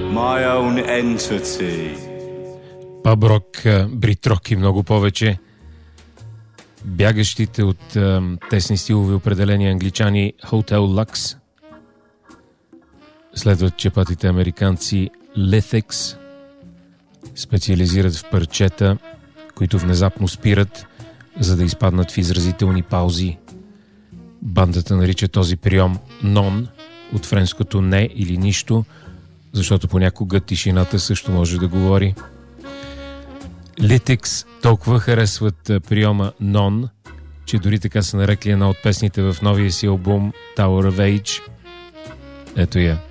My own entity. Паб-рок, брит-рок и много повече. Бягащите от тесни стилови определения англичани Hotel Lux. Следват чепатите американци Lithics. Специализират в парчета, които внезапно спират, за да изпаднат в изразителни паузи. Бандата нарича този прием «нон», от френското «не» или «нищо», защото понякога тишината също може да говори. Lithics толкова харесват приема «нон», че дори така са нарекли една от песните в новия си албум Tower of Age. Ето я.